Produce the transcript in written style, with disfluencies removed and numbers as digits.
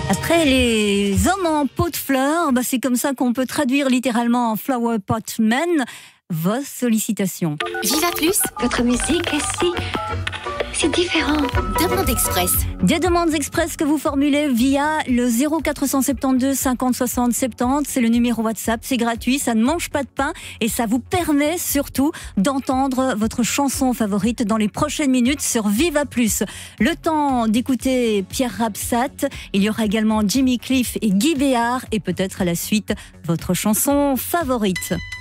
Après les hommes en pot de fleurs, c'est comme ça qu'on peut traduire littéralement en Flower Pot Men. Vos sollicitations. Viva Plus, Votre musique est si différente. Demande Express. Des demandes express que vous formulez via le 0472 50 60 70. C'est le numéro WhatsApp, c'est gratuit, ça ne mange pas de pain et ça vous permet surtout d'entendre votre chanson favorite dans les prochaines minutes sur Viva Plus. Le temps d'écouter Pierre Rapsat, il y aura également Jimmy Cliff et Guy Béard et peut-être à la suite votre chanson favorite.